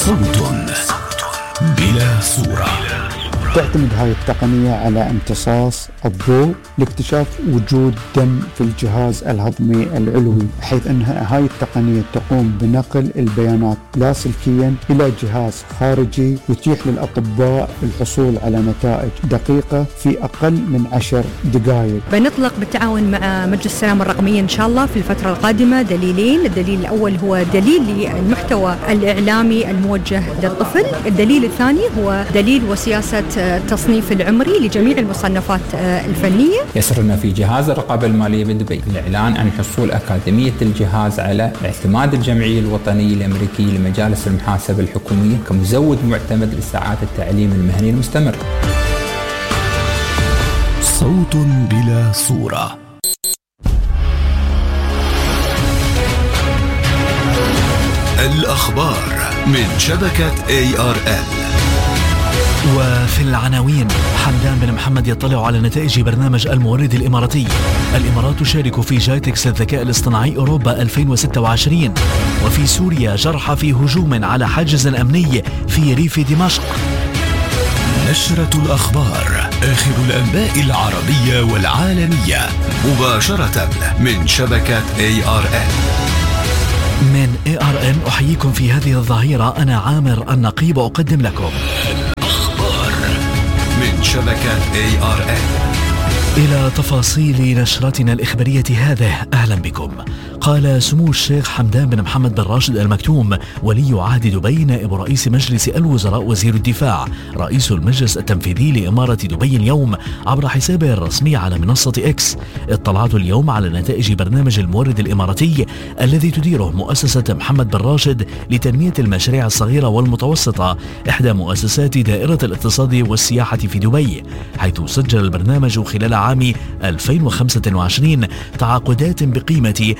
صوت بلا صورة. تعتمد هاي التقنية على امتصاص الضوء لاكتشاف وجود دم في الجهاز الهضمي العلوي، حيث أنها هاي التقنية تقوم بنقل البيانات لاسلكيا إلى جهاز خارجي يتيح للأطباء الحصول على نتائج دقيقة في أقل من 10 دقائق. بنطلق بالتعاون مع مجلس السلامة الرقمية إن شاء الله في الفترة القادمة دليلين. الدليل الأول هو دليل للمحتوى الإعلامي الموجه للطفل، الدليل الثاني هو دليل وسياسة التصنيف العمري لجميع المصنفات الفنية. يسرنا في جهاز الرقابة المالية بدبي الإعلان عن حصول أكاديمية الجهاز على اعتماد الجمعية الوطنية الأمريكية لمجالس المحاسبة الحكومية كمزود معتمد لساعات التعليم المهني المستمر. صوت بلا صورة. الأخبار من شبكة ARN. وفي العناوين: حمدان بن محمد يطلع على نتائج برنامج المورد الإماراتي. الإمارات تشارك في جايتكس للذكاء الاصطناعي أوروبا 2026. وفي سوريا جرحى في هجوم على حاجز أمني في ريف دمشق. نشرة الأخبار، آخر الأنباء العربية والعالمية مباشرة من شبكة ARN. من ARN أحييكم في هذه الظهيرة، أنا عامر النقيب أقدم لكم الأخبار من شبكة ARN. إلى تفاصيل نشرتنا الإخبارية هذه، أهلا بكم. قال سمو الشيخ حمدان بن محمد بن راشد المكتوم ولي عهد دبي نائب رئيس مجلس الوزراء وزير الدفاع رئيس المجلس التنفيذي لإمارة دبي اليوم عبر حسابه الرسمي على منصة إكس: اطلعت اليوم على نتائج برنامج المورد الإماراتي الذي تديره مؤسسة محمد بن راشد لتنمية المشاريع الصغيرة والمتوسطة، إحدى مؤسسات دائرة الاقتصاد والسياحة في دبي، حيث سجل البرنامج خلال عام 2025 تعاقدات بقيمة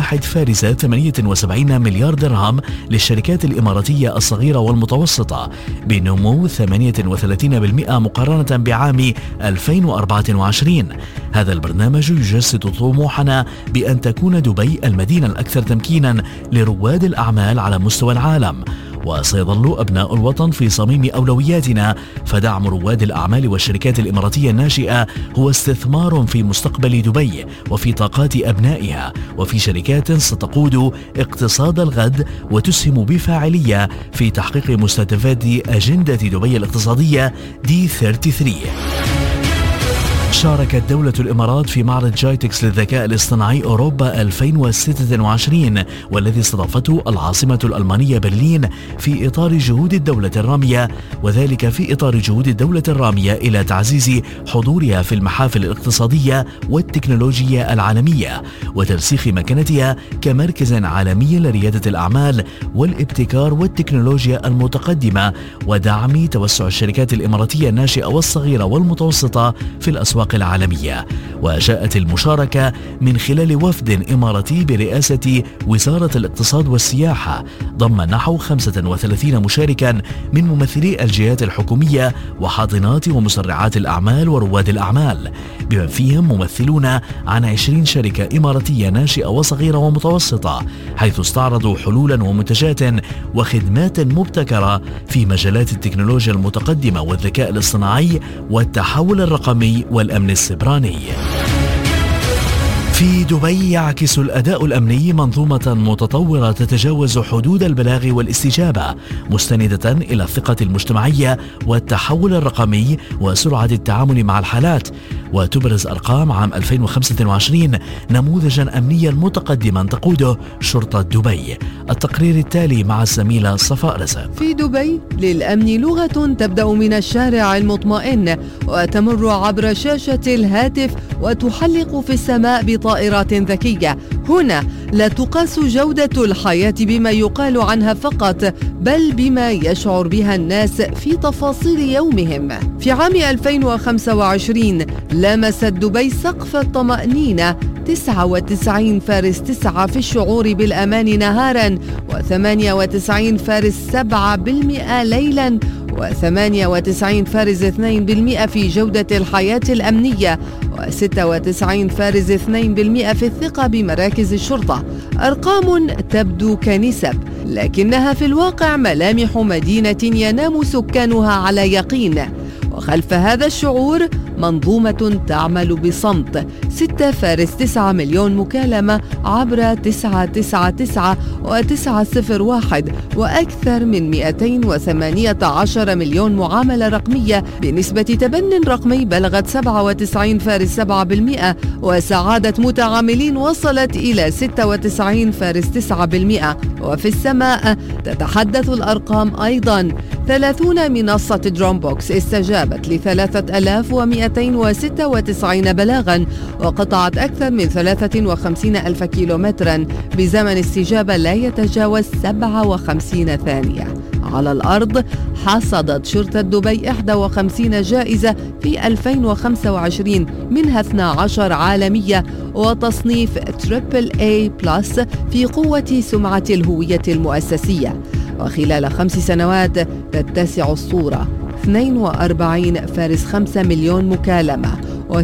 1.78 مليار درهم للشركات الإماراتية الصغيرة والمتوسطة، بنمو 38% مقارنة بعام 2024. هذا البرنامج يجسد طموحنا بأن تكون دبي المدينة الأكثر تمكينا لرواد الأعمال على مستوى العالم، وسيظل أبناء الوطن في صميم أولوياتنا، فدعم رواد الأعمال والشركات الإماراتية الناشئة هو استثمار في مستقبل دبي وفي طاقات أبنائها وفي شركات ستقود اقتصاد الغد وتسهم بفاعلية في تحقيق مستهدفات أجندة دبي الاقتصادية D33. شاركت دولة الإمارات في معرض جايتكس للذكاء الاصطناعي أوروبا 2026 والذي استضافته العاصمة الألمانية برلين في إطار جهود الدولة الرامية، وذلك في إطار جهود الدولة الرامية إلى تعزيز حضورها في المحافل الاقتصادية والتكنولوجية العالمية وترسيخ مكانتها كمركز عالمي لريادة الأعمال والابتكار والتكنولوجيا المتقدمة، ودعم توسع الشركات الإماراتية الناشئة والصغيرة والمتوسطة في الأسواق العالمية. وجاءت المشاركة من خلال وفد إماراتي برئاسة وزارة الاقتصاد والسياحة ضم نحو 35 مشاركا من ممثلي الجهات الحكومية وحاضنات ومسرعات الأعمال ورواد الأعمال، بما فيهم ممثلون عن 20 شركة إماراتية ناشئة وصغيرة ومتوسطة، حيث استعرضوا حلولا ومنتجات وخدمات مبتكرة في مجالات التكنولوجيا المتقدمة والذكاء الاصطناعي والتحول الرقمي والأمن السيبراني. في دبي يعكس الأداء الأمني منظومة متطورة تتجاوز حدود البلاغ والاستجابة، مستندة إلى الثقة المجتمعية والتحول الرقمي وسرعة التعامل مع الحالات، وتبرز أرقام عام 2025 نموذجا أمنيا متقدما تقوده شرطة دبي. التقرير التالي مع الزميلة صفاء رزق. في دبي للأمن لغة تبدأ من الشارع المطمئن وتمر عبر شاشة الهاتف وتحلق في السماء بطائرات ذكية. هنا لا تقاس جودة الحياة بما يقال عنها فقط، بل بما يشعر بها الناس في تفاصيل يومهم. في عام 2025 لمست دبي سقف الطمأنينة 99.9 في الشعور بالأمان نهارا، و98.7% ليلا، و98.2% في جودة الحياة الأمنية، و96.2% في الثقة بمراكز الشرطة. أرقام تبدو كنسب، لكنها في الواقع ملامح مدينة ينام سكانها على يقين، وخلف هذا الشعور منظومة تعمل بصمت. 6.9 مليون مكالمة عبر 999 و901 وأكثر من 218 مليون معاملة رقمية بنسبة تبن رقمي بلغت 97.7%، وسعادة متعاملين وصلت إلى 96.9%. وفي السماء تتحدث الأرقام أيضا. 30 منصة درومبوكس استجابت ل 3296 بلاغا، وقطعت أكثر من 53 ألف كيلومترا بزمن استجابة لا يتجاوز 57 ثانية. على الأرض حصدت شرطة دبي 51 جائزة في 2025، منها 12 عالمية وتصنيف AAA+ في قوة سمعة الهوية المؤسسية. وخلال 5 سنوات تتسع الصورة 42.5 مليون مكالمة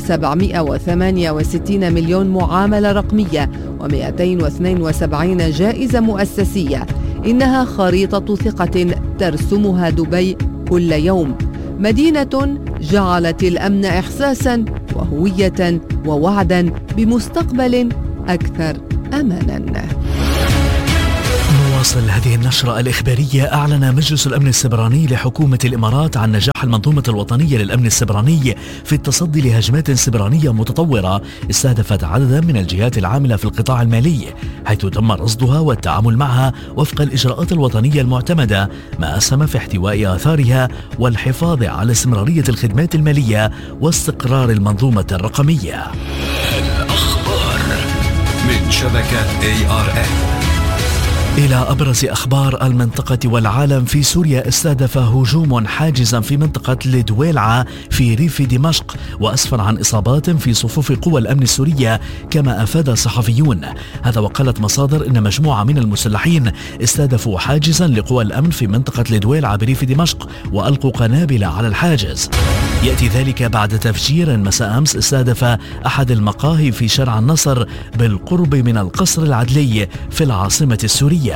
و768 مليون معاملة رقمية و272 جائزة مؤسسية. إنها خريطة ثقة ترسمها دبي كل يوم، مدينة جعلت الأمن إحساساً وهوية ووعداً بمستقبل أكثر أماناً. نواصل هذه النشرة الإخبارية. أعلن مجلس الأمن السبراني لحكومة الإمارات عن نجاح المنظومة الوطنية للأمن السبراني في التصدي لهجمات سبرانية متطورة استهدفت عددا من الجهات العاملة في القطاع المالي، حيث تم رصدها والتعامل معها وفق الإجراءات الوطنية المعتمدة، ما أسهم في احتواء آثارها والحفاظ على استمرارية الخدمات المالية واستقرار المنظومة الرقمية. الأخبار من شبكة ARN. إلى أبرز أخبار المنطقة والعالم. في سوريا استهدف هجوم حاجزا في منطقة لدويلعة في ريف دمشق، وأسفر عن إصابات في صفوف قوى الأمن السورية كما أفاد صحفيون. هذا وقالت مصادر إن مجموعة من المسلحين استهدفوا حاجزا لقوى الأمن في منطقة لدويلعة بريف دمشق وألقوا قنابل على الحاجز. يأتي ذلك بعد تفجير مساء أمس استهدف أحد المقاهي في شارع النصر بالقرب من القصر العدلي في العاصمة السورية.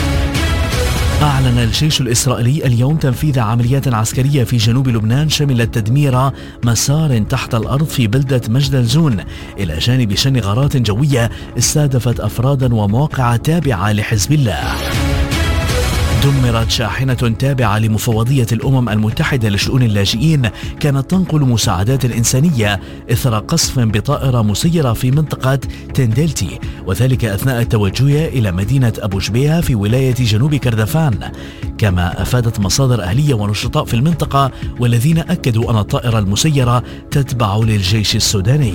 أعلن الجيش الإسرائيلي اليوم تنفيذ عمليات عسكرية في جنوب لبنان شملت تدمير مسار تحت الأرض في بلدة مجد الزون، إلى جانب شن غارات جوية استهدفت أفرادا ومواقع تابعة لحزب الله. دمرت شاحنة تابعة لمفوضية الأمم المتحدة لشؤون اللاجئين كانت تنقل مساعدات إنسانية إثر قصف بطائرة مسيرة في منطقة تندلتي، وذلك أثناء التوجه إلى مدينة أبو شبيهة في ولاية جنوب كردفان. كما أفادت مصادر أهلية ونشطاء في المنطقة والذين أكدوا أن الطائرة المسيرة تتبع للجيش السوداني.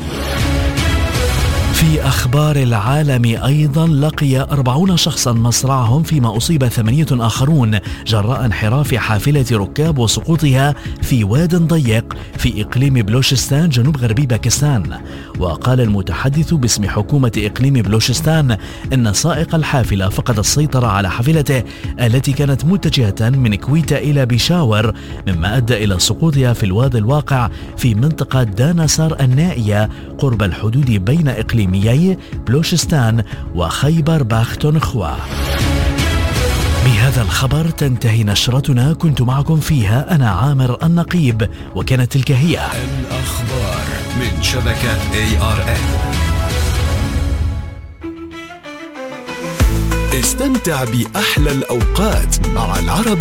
في أخبار العالم أيضا، لقي 40 شخصا مصرعهم فيما أصيب 8 آخرون جراء انحراف حافلة ركاب وسقوطها في واد ضيق في إقليم بلوشستان جنوب غربي باكستان. وقال المتحدث باسم حكومة إقليم بلوشستان إن سائق الحافلة فقد السيطرة على حافلته التي كانت متجهة من كويتا إلى بيشاور، مما أدى إلى سقوطها في الواد الواقع في منطقة دانسار النائية قرب الحدود بين إقليمي بلوشستان وخيبر باختونخوا. بهذا الخبر تنتهي نشرتنا، كنت معكم فيها أنا عامر النقيب، وكانت تلك هي الأخبار من شبكة ARN. استمتع بأحلى الأوقات مع العربية.